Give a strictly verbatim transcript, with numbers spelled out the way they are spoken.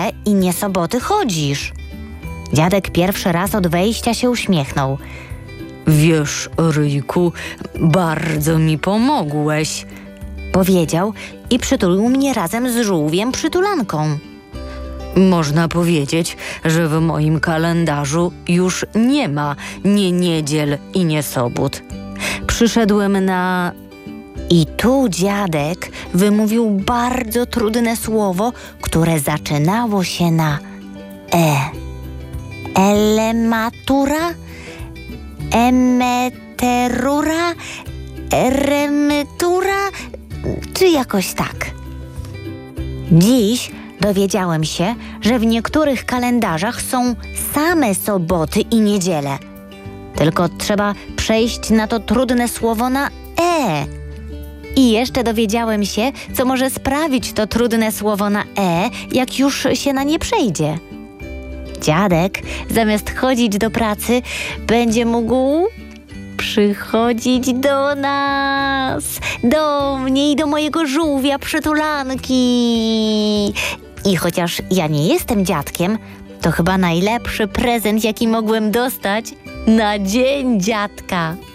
niedzielę i nie soboty chodzisz? Dziadek pierwszy raz od wejścia się uśmiechnął. Wiesz, Ryjku, bardzo mi pomogłeś, powiedział i przytulił mnie razem z żółwiem przytulanką. Można powiedzieć, że w moim kalendarzu już nie ma nie niedziel i nie sobót. Przyszedłem na... I tu dziadek wymówił bardzo trudne słowo, które zaczynało się na E. Elematura? Emeterura? Eremetura? Czy jakoś tak. Dziś dowiedziałem się, że w niektórych kalendarzach są same soboty i niedziele. Tylko trzeba przejść na to trudne słowo na E. I jeszcze dowiedziałem się, co może sprawić to trudne słowo na E, jak już się na nie przejdzie. Dziadek, zamiast chodzić do pracy, będzie mógł przychodzić do nas, do mnie i do mojego żółwia przytulanki. I chociaż ja nie jestem dziadkiem, to chyba najlepszy prezent, jaki mogłem dostać na Dzień Dziadka.